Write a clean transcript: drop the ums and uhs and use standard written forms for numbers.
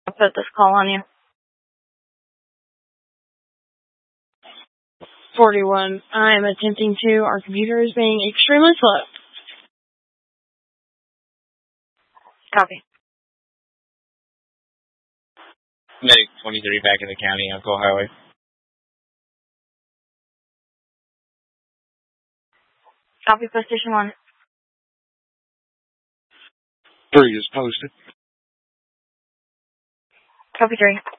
I'll put this call on you. 41. I am attempting to. Our computer is being extremely slow. Copy. Medic 23 back in the county on Cole Highway. Copy, post station 1. 3 is posted. Copy 3.